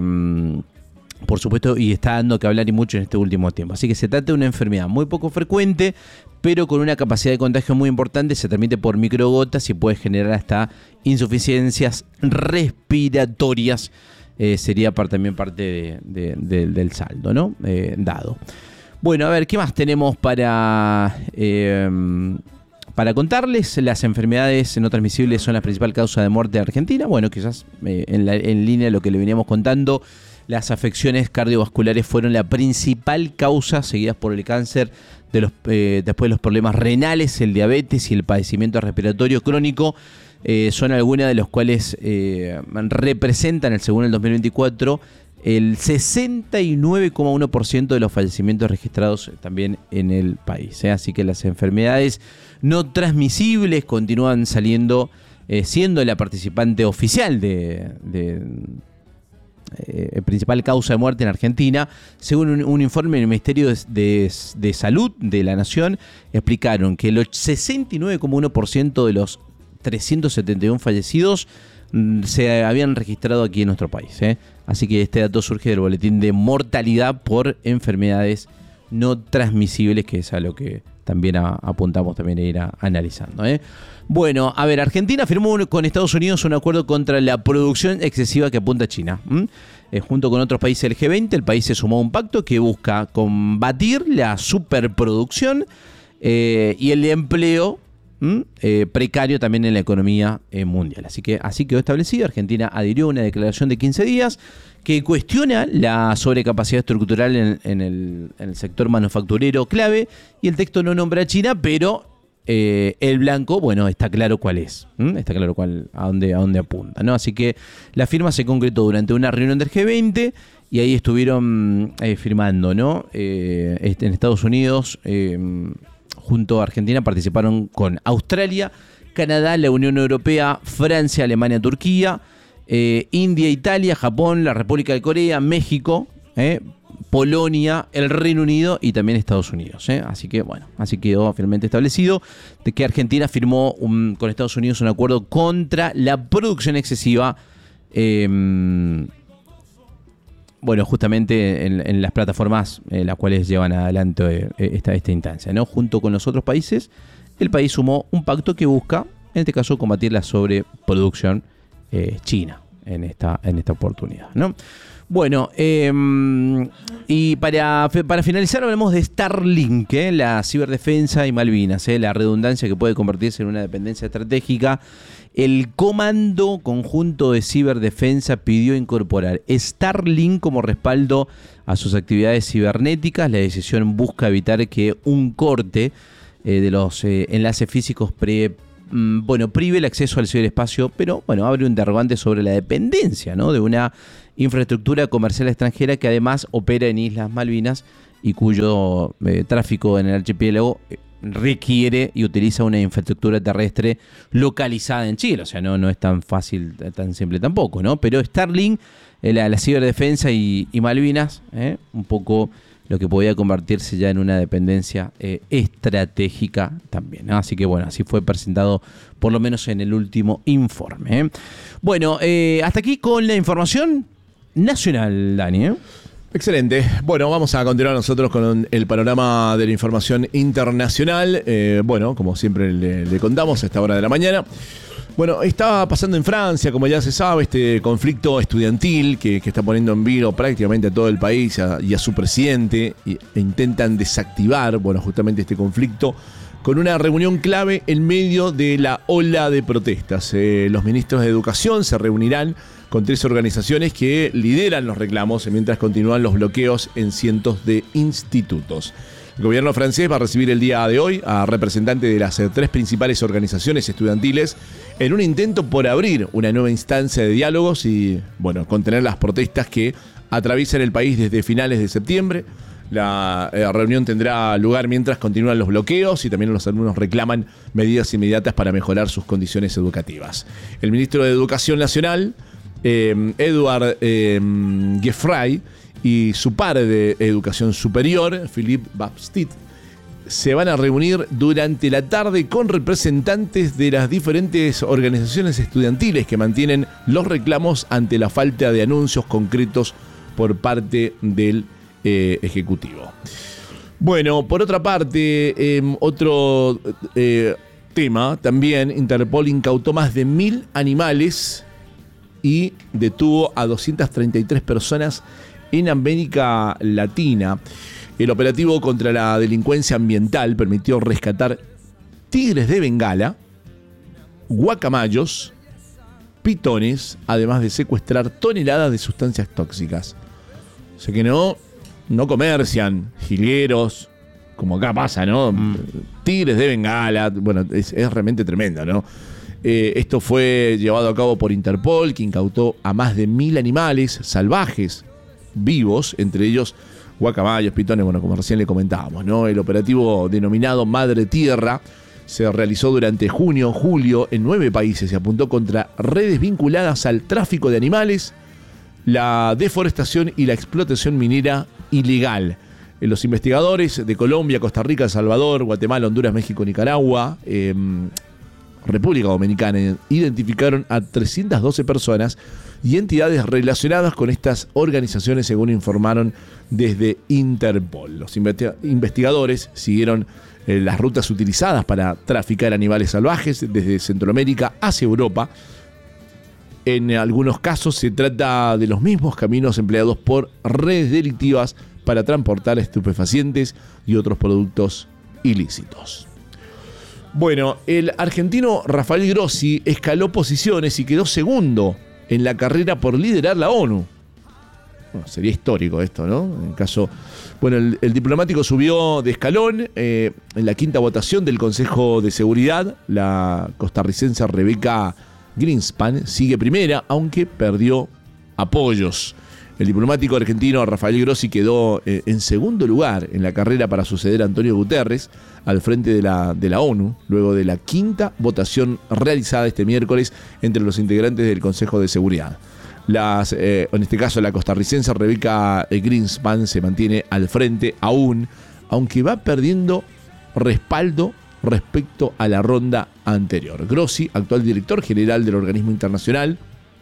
B: por supuesto, y está dando que hablar y mucho en este último tiempo. Así que se trata de una enfermedad muy poco frecuente, pero con una capacidad de contagio muy importante. Se transmite por microgotas y puede generar hasta insuficiencias respiratorias. Eh, sería par, también parte de, de, de, del saldo, ¿no? Eh, dado. Bueno, a ver, ¿qué más tenemos para, eh, para contarles? Las enfermedades no transmisibles son la principal causa de muerte de Argentina. Bueno, quizás eh, en, la, en línea de lo que le veníamos contando, las afecciones cardiovasculares fueron la principal causa, seguidas por el cáncer, de los, eh, después los problemas renales, el diabetes y el padecimiento respiratorio crónico. Eh, son algunas de las cuales eh, representan, según el dos mil veinticuatro, el sesenta y nueve coma uno por ciento de los fallecimientos registrados también en el país. ¿eh? Así que las enfermedades no transmisibles continúan saliendo, eh, siendo la participante oficial de, de eh, principal causa de muerte en Argentina. Según un, un informe del Ministerio de, de, de Salud de la Nación, explicaron que el sesenta y nueve coma uno por ciento de los trescientos setenta y uno fallecidos se habían registrado aquí en nuestro país. ¿eh? Así que este dato surge del boletín de mortalidad por enfermedades no transmisibles, que es a lo que también a, apuntamos también a ir a, analizando. ¿eh? Bueno, a ver, Argentina firmó un, con Estados Unidos un acuerdo contra la producción excesiva que apunta China. Eh, junto con otros países del G veinte, el país se sumó a un pacto que busca combatir la superproducción eh, y el empleo Eh, precario también en la economía eh, mundial. Así que así quedó establecido. Argentina adhirió a una declaración de quince días que cuestiona la sobrecapacidad estructural en, en, el, en el sector manufacturero clave, y el texto no nombra a China, pero eh, el blanco, bueno, está claro cuál es. ¿Mm? Está claro cuál, a dónde, a dónde apunta, ¿no? Así que la firma se concretó durante una reunión del G veinte y ahí estuvieron eh, firmando, ¿no? Eh, en Estados Unidos, eh, junto a Argentina participaron con Australia, Canadá, la Unión Europea, Francia, Alemania, Turquía, eh, India, Italia, Japón, la República de Corea, México, eh, Polonia, el Reino Unido y también Estados Unidos. Eh. Así que, bueno, así quedó finalmente establecido de que Argentina firmó un, con Estados Unidos un acuerdo contra la producción excesiva, eh, bueno, justamente en, en las plataformas en las cuales llevan adelante eh, esta, esta instancia, ¿no? Junto con los otros países, el país sumó un pacto que busca, en este caso, combatir la sobreproducción eh, china en esta, en esta oportunidad, ¿no? Bueno, eh, y para, para finalizar hablamos de Starlink, ¿eh? La ciberdefensa y Malvinas, ¿eh? La redundancia que puede convertirse en una dependencia estratégica. El Comando Conjunto de Ciberdefensa pidió incorporar Starlink como respaldo a sus actividades cibernéticas. La decisión busca evitar que un corte eh, de los eh, enlaces físicos pre, mm, bueno, prive el acceso al ciberespacio, pero bueno, abre un interrogante sobre la dependencia, ¿no?, de una infraestructura comercial extranjera que además opera en Islas Malvinas y cuyo eh, tráfico en el archipiélago eh, requiere y utiliza una infraestructura terrestre localizada en Chile. O sea, no, no es tan fácil, tan simple tampoco, ¿no? Pero Starlink, eh, la, la ciberdefensa y, y Malvinas, eh, un poco lo que podía convertirse ya en una dependencia eh, estratégica también, ¿no? Así que bueno, así fue presentado por lo menos en el último informe, ¿eh? Bueno, eh, hasta aquí con la información nacional, Dani, ¿eh?
A: Excelente. Bueno, vamos a continuar nosotros con el panorama de la información internacional. Eh, bueno, como siempre le, le contamos a esta hora de la mañana. Bueno, estaba pasando en Francia, como ya se sabe, este conflicto estudiantil que, que está poniendo en vilo prácticamente a todo el país a, y a su presidente, y, e intentan desactivar, bueno, justamente este conflicto con una reunión clave en medio de la ola de protestas. Eh, los ministros de Educación se reunirán con tres organizaciones que lideran los reclamos mientras continúan los bloqueos en cientos de institutos. El gobierno francés va a recibir el día de hoy a representantes de las tres principales organizaciones estudiantiles en un intento por abrir una nueva instancia de diálogos y, bueno, contener las protestas que atraviesan el país desde finales de septiembre. La eh, reunión tendrá lugar mientras continúan los bloqueos y también los alumnos reclaman medidas inmediatas para mejorar sus condiciones educativas. El ministro de Educación Nacional, eh, Edouard eh, Geoffroy, y su par de Educación Superior, Philippe Baptiste, se van a reunir durante la tarde con representantes de las diferentes organizaciones estudiantiles que mantienen los reclamos ante la falta de anuncios concretos por parte del eh, Ejecutivo. Bueno, por otra parte, eh, otro eh, tema también, Interpol incautó más de mil animales y detuvo a doscientas treinta y tres personas en América Latina. El operativo contra la delincuencia ambiental permitió rescatar tigres de Bengala, guacamayos, pitones, además de secuestrar toneladas de sustancias tóxicas. O sea que no, no comercian jilgueros, como acá pasa, ¿no? Mm. Tigres de Bengala, bueno, es, es realmente tremendo, ¿no? Eh, esto fue llevado a cabo por Interpol, que incautó a más de mil animales salvajes vivos, entre ellos guacamayos, pitones, bueno, como recién le comentábamos, ¿no? El operativo denominado Madre Tierra se realizó durante junio, julio en nueve países y apuntó contra redes vinculadas al tráfico de animales, la deforestación y la explotación minera ilegal. Los investigadores de Colombia, Costa Rica, El Salvador, Guatemala, Honduras, México, Nicaragua, eh, República Dominicana identificaron a trescientas doce personas y entidades relacionadas con estas organizaciones, según informaron desde Interpol. Los investi- investigadores siguieron eh, las rutas utilizadas para traficar animales salvajes desde Centroamérica hacia Europa. En algunos casos se trata de los mismos caminos empleados por redes delictivas para transportar estupefacientes y otros productos ilícitos. Bueno, el argentino Rafael Grossi escaló posiciones y quedó segundo en la carrera por liderar la ONU. Bueno, sería histórico esto, ¿no? En el caso, bueno, el, el diplomático subió de escalón eh, en la quinta votación del Consejo de Seguridad. La costarricense Rebeca Greenspan sigue primera, aunque perdió apoyos. El diplomático argentino Rafael Grossi quedó eh, en segundo lugar en la carrera para suceder a Antonio Guterres al frente de la, de la ONU, luego de la quinta votación realizada este miércoles entre los integrantes del Consejo de Seguridad. Las, eh, en este caso, la costarricense Rebeca Greenspan se mantiene al frente aún, aunque va perdiendo respaldo respecto a la ronda anterior. Grossi, actual director general del Organismo Internacional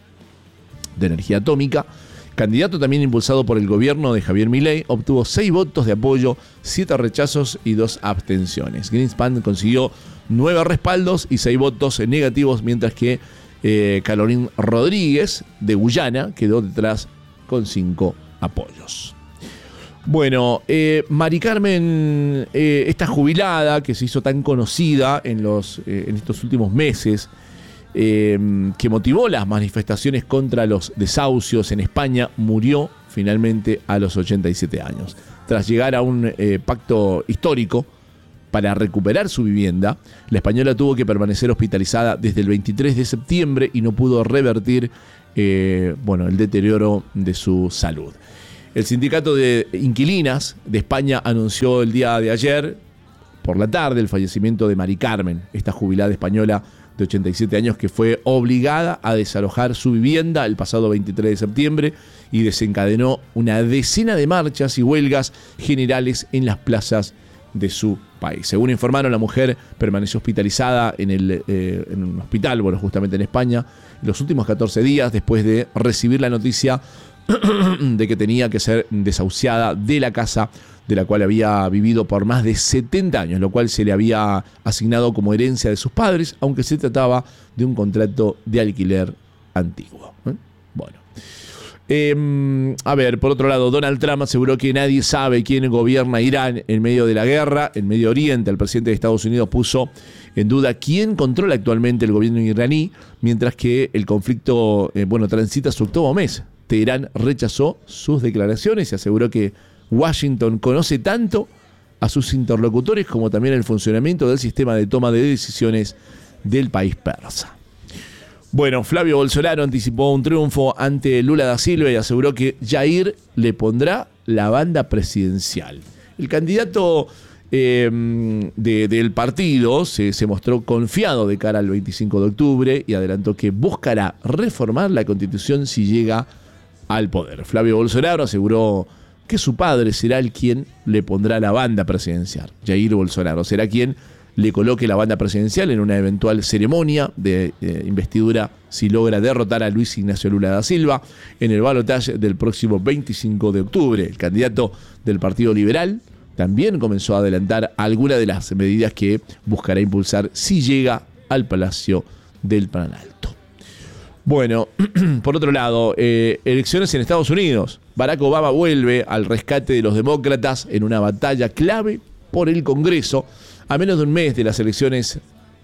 A: de Energía Atómica, candidato también impulsado por el gobierno de Javier Milei, obtuvo seis votos de apoyo, siete rechazos y dos abstenciones. Greenspan consiguió nueve respaldos y seis votos negativos, mientras que eh, Caroline Rodríguez, de Guyana, quedó detrás con cinco apoyos. Bueno, eh, Mari Carmen, eh, esta jubilada que se hizo tan conocida en, los, eh, en estos últimos meses, eh, que motivó las manifestaciones contra los desahucios en España, murió finalmente a los ochenta y siete años. Tras llegar a un eh, pacto histórico para recuperar su vivienda, la española tuvo que permanecer hospitalizada desde el veintitrés de septiembre y no pudo revertir eh, bueno, el deterioro de su salud. El sindicato de inquilinas de España anunció el día de ayer, por la tarde, el fallecimiento de Mari Carmen, esta jubilada española de ochenta y siete años que fue obligada a desalojar su vivienda el pasado veintitrés de septiembre y desencadenó una decena de marchas y huelgas generales en las plazas de su país. Según informaron, la mujer permaneció hospitalizada en, el, eh, en un hospital, bueno, justamente en España, los últimos catorce días después de recibir la noticia de que tenía que ser desahuciada de la casa de la cual había vivido por más de setenta años, lo cual se le había asignado como herencia de sus padres, aunque se trataba de un contrato de alquiler antiguo. ¿Eh? Bueno. Eh, a ver, por otro lado, Donald Trump aseguró que nadie sabe quién gobierna Irán en medio de la guerra. En Medio Oriente, el presidente de Estados Unidos puso en duda quién controla actualmente el gobierno iraní, mientras que el conflicto eh, bueno, transita su octavo mes. Teherán rechazó sus declaraciones y aseguró que Washington conoce tanto a sus interlocutores como también el funcionamiento del sistema de toma de decisiones del país persa. Bueno, Flavio Bolsonaro anticipó un triunfo ante Lula da Silva y aseguró que Jair le pondrá la banda presidencial. El candidato eh, de, del partido se, se mostró confiado de cara al veinticinco de octubre y adelantó que buscará reformar la Constitución si llega al poder. Flavio Bolsonaro aseguró que su padre será el quien le pondrá la banda presidencial. Jair Bolsonaro será quien le coloque la banda presidencial en una eventual ceremonia de eh, investidura si logra derrotar a Luis Ignacio Lula da Silva en el balotaje del próximo veinticinco de octubre. El candidato del Partido Liberal también comenzó a adelantar algunas de las medidas que buscará impulsar si llega al Palacio del Planalto. Bueno, por otro lado, eh, elecciones en Estados Unidos. Barack Obama vuelve al rescate de los demócratas en una batalla clave por el Congreso. A menos de un mes de las elecciones,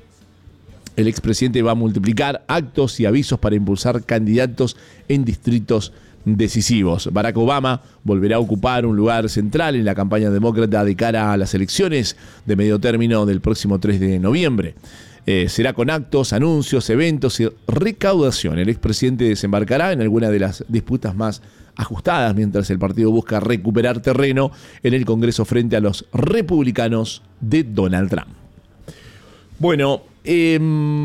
A: el expresidente va a multiplicar actos y avisos para impulsar candidatos en distritos decisivos. Barack Obama volverá a ocupar un lugar central en la campaña demócrata de cara a las elecciones de medio término del próximo tres de noviembre. Eh, será con actos, anuncios, eventos y recaudación. El expresidente desembarcará en alguna de las disputas más ajustadas mientras el partido busca recuperar terreno en el Congreso frente a los republicanos de Donald Trump. Bueno, eh,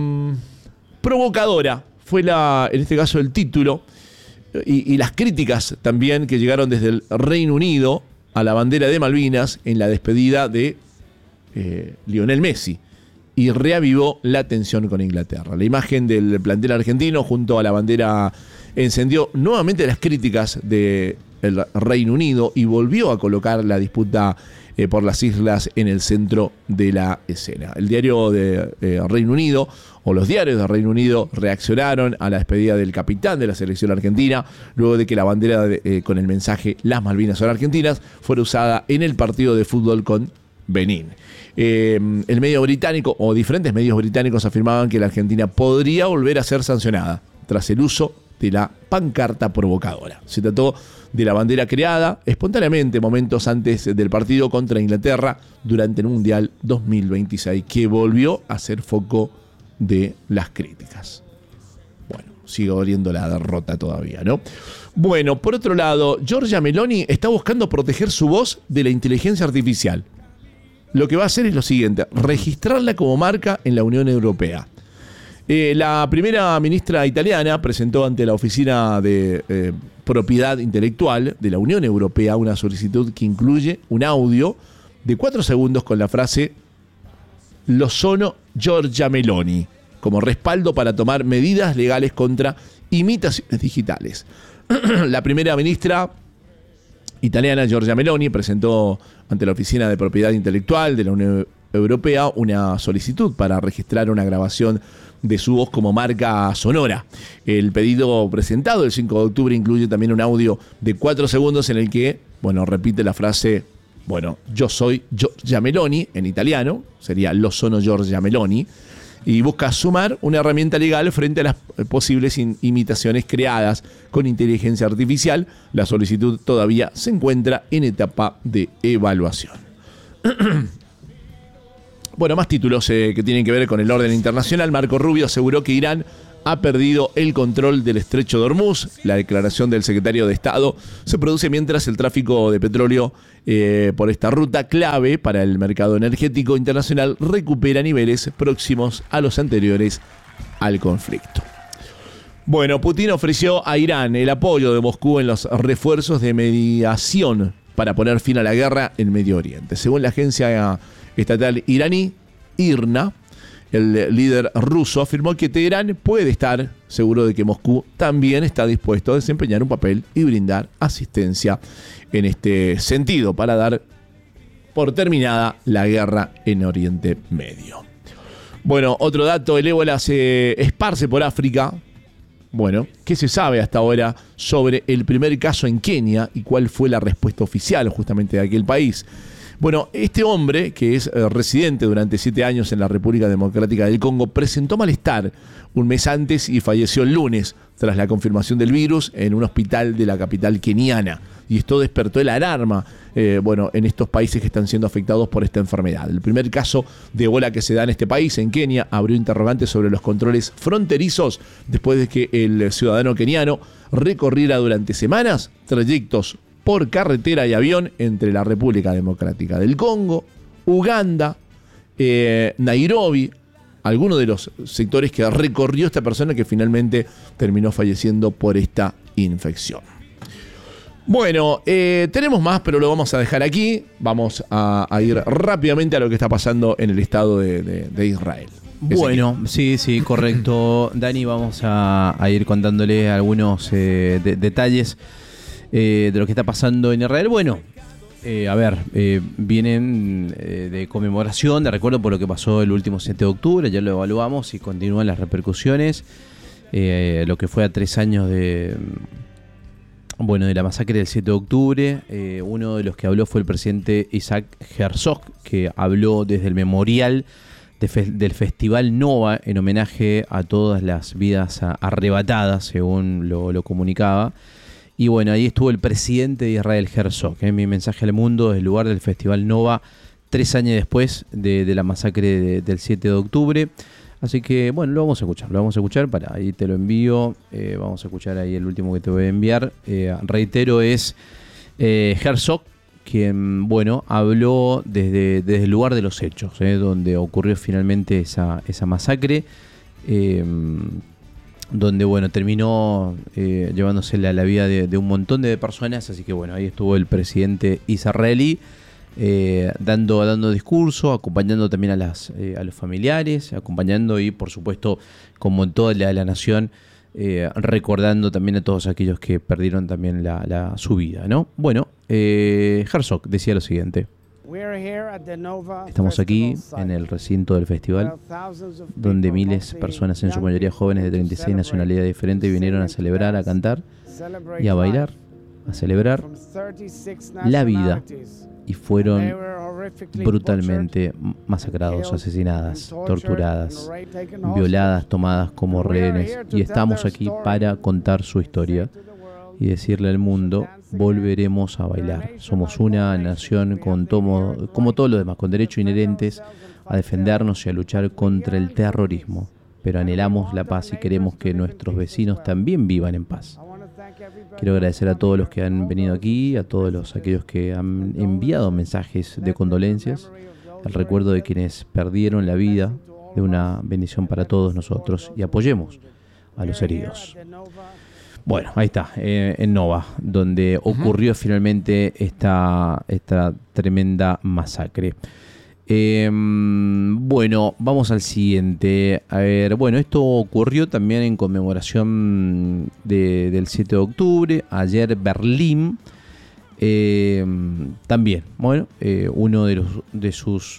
A: provocadora fue la, en este caso el título y, y las críticas también que llegaron desde el Reino Unido a la bandera de Malvinas en la despedida de eh, Lionel Messi. Y reavivó la tensión con Inglaterra. La imagen del plantel argentino junto a la bandera encendió nuevamente las críticas del Reino Unido y volvió a colocar la disputa eh, por las islas en el centro de la escena. El diario de eh, Reino Unido o los diarios de Reino Unido reaccionaron a la despedida del capitán de la selección argentina luego de que la bandera de, eh, con el mensaje "Las Malvinas son argentinas" fuera usada en el partido de fútbol con Benín. Eh, el medio británico o diferentes medios británicos afirmaban que la Argentina podría volver a ser sancionada tras el uso de la pancarta provocadora. Se trató de la bandera creada espontáneamente momentos antes del partido contra Inglaterra durante el Mundial dos mil veintiséis, que volvió a ser foco de las críticas. Bueno, sigue oliendo la derrota todavía, ¿no? Bueno, por otro lado, Giorgia Meloni está buscando proteger su voz de la inteligencia artificial. Lo que va a hacer es lo siguiente: registrarla como marca en la Unión Europea. Eh, la primera ministra italiana presentó ante la Oficina de eh, Propiedad Intelectual de la Unión Europea una solicitud que incluye un audio de cuatro segundos con la frase "Lo sono Giorgia Meloni", como respaldo para tomar medidas legales contra imitaciones digitales. La primera ministra italiana, Giorgia Meloni, presentó ante la Oficina de Propiedad Intelectual de la Unión Europea una solicitud para registrar una grabación de su voz como marca sonora. El pedido presentado el cinco de octubre incluye también un audio de cuatro segundos en el que, bueno, repite la frase, bueno, yo soy Giorgia Meloni, en italiano, sería lo sono Giorgia Meloni, y busca sumar una herramienta legal frente a las posibles in- imitaciones creadas con inteligencia artificial. La solicitud todavía se encuentra en etapa de evaluación. Bueno, más títulos eh, que tienen que ver con el orden internacional. Marco Rubio aseguró que Irán ha perdido el control del estrecho de Hormuz. La declaración del secretario de Estado se produce mientras el tráfico de petróleo eh, por esta ruta clave para el mercado energético internacional recupera niveles próximos a los anteriores al conflicto. Bueno, Putin ofreció a Irán el apoyo de Moscú en los refuerzos de mediación para poner fin a la guerra en Medio Oriente. Según la agencia estatal iraní, IRNA, el líder ruso afirmó que Teherán puede estar seguro de que Moscú también está dispuesto a desempeñar un papel y brindar asistencia en este sentido para dar por terminada la guerra en Oriente Medio. Bueno, otro dato, el ébola se esparce por África. Bueno, ¿qué se sabe hasta ahora sobre el primer caso en Kenia y cuál fue la respuesta oficial justamente de aquel país? Bueno, este hombre, que es eh, residente durante siete años en la República Democrática del Congo, presentó malestar un mes antes y falleció el lunes tras la confirmación del virus en un hospital de la capital keniana. Y esto despertó el alarma eh, bueno, en estos países que están siendo afectados por esta enfermedad. El primer caso de ébola que se da en este país, en Kenia, abrió interrogantes sobre los controles fronterizos después de que el ciudadano keniano recorriera durante semanas trayectos por carretera y avión entre la República Democrática del Congo, Uganda, eh, Nairobi, algunos de los sectores que recorrió esta persona que finalmente terminó falleciendo por esta infección. Bueno, eh, tenemos más, pero lo vamos a dejar aquí. Vamos a, a ir rápidamente a lo que está pasando en el Estado de, de, de Israel.
B: Bueno, sí, sí, correcto. Dani, vamos a, a ir contándole algunos eh, de, detalles Eh, de lo que está pasando en Israel. Bueno, eh, a ver, eh, vienen eh, de conmemoración, de recuerdo por lo que pasó el último siete de octubre, ya lo evaluamos y continúan las repercusiones, eh, lo que fue a tres años de, bueno, de la masacre del siete de octubre. Eh, uno de los que habló fue el presidente Isaac Herzog, que habló desde el memorial de fe, del Festival Nova en homenaje a todas las vidas arrebatadas, según lo, lo comunicaba. Y bueno, ahí estuvo el presidente de Israel, Herzog, ¿eh? Mi mensaje al mundo desde el lugar del Festival Nova, tres años después de, de la masacre de, del siete de octubre. Así que, bueno, lo vamos a escuchar, lo vamos a escuchar, para ahí te lo envío, eh, vamos a escuchar ahí el último que te voy a enviar. Eh, reitero, es eh, Herzog, quien, bueno, habló desde, desde el lugar de los hechos, ¿eh? Donde ocurrió finalmente esa, esa masacre. Eh, donde, bueno, terminó eh, llevándose la, la vida de, de un montón de personas. Así que, bueno, ahí estuvo el presidente israelí eh, dando, dando discurso, acompañando también a, las, eh, a los familiares, acompañando y, por supuesto, como en toda la, la nación, eh, recordando también a todos aquellos que perdieron también la, la, su vida, ¿no? Bueno, eh, Herzog decía lo siguiente. Estamos aquí en el recinto del festival, donde miles de personas, en su mayoría jóvenes de treinta y seis nacionalidades diferentes, vinieron a celebrar, a cantar y a bailar, a celebrar la vida, y fueron brutalmente masacrados, asesinadas, torturadas, violadas, tomadas como rehenes. Y estamos aquí para contar su historia y decirle al mundo: volveremos a bailar. Somos una nación con tomo, como todo lo demás, con derechos inherentes a defendernos y a luchar contra el terrorismo. Pero anhelamos la paz y queremos que nuestros vecinos también vivan en paz. Quiero agradecer a todos los que han venido aquí, a todos los aquellos que han enviado mensajes de condolencias, el recuerdo de quienes perdieron la vida, de una bendición para todos nosotros, y apoyemos a los heridos. Bueno, ahí está, eh, en Nova, donde ocurrió uh-huh. finalmente esta, esta tremenda masacre. Eh, bueno, vamos al siguiente. A ver, bueno, esto ocurrió también en conmemoración de, del siete de octubre. Ayer Berlín, eh, también, bueno, eh, uno de, los, de sus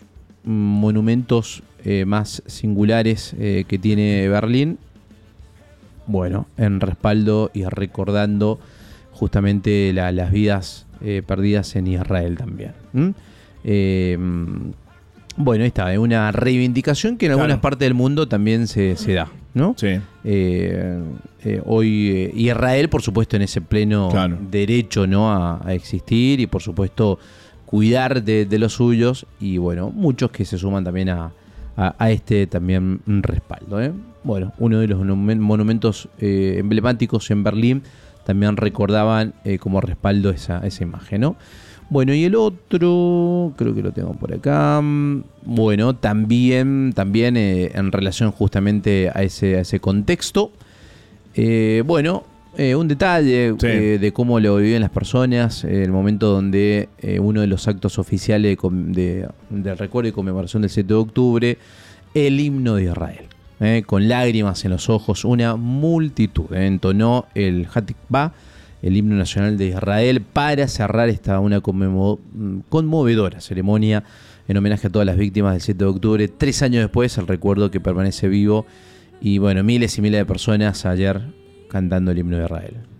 B: monumentos eh, más singulares eh, que tiene Berlín, bueno, en respaldo y recordando justamente la, las vidas eh, perdidas en Israel también. ¿Mm? Eh, bueno, ahí está, es una reivindicación que en algunas
A: Claro.
B: partes del mundo también se, se da, ¿no?
A: Sí.
B: Eh, eh, hoy eh, Israel, por supuesto, en ese pleno
A: Claro.
B: derecho, ¿no? a, a existir y, por supuesto, cuidar de, de los suyos, y bueno, muchos que se suman también a, a, a este también respaldo, ¿eh? Bueno, uno de los monumentos eh, emblemáticos en Berlín también recordaban eh, como respaldo esa, esa imagen, ¿no? Bueno, y el otro, creo que lo tengo por acá. Bueno, también, también eh, en relación justamente a ese, a ese contexto. Eh, bueno, eh, un detalle
A: Sí.
B: eh, de cómo lo viven las personas, eh, el momento donde eh, uno de los actos oficiales de, com- de, del recuerdo y conmemoración del siete de octubre, el himno de Israel. Eh, con lágrimas en los ojos, una multitud eh, entonó el Hatikvah, el himno nacional de Israel, para cerrar esta una conmemo- conmovedora ceremonia en homenaje a todas las víctimas del siete de octubre. Tres años después, el recuerdo que permanece vivo, y bueno, miles y miles de personas ayer cantando el himno de Israel.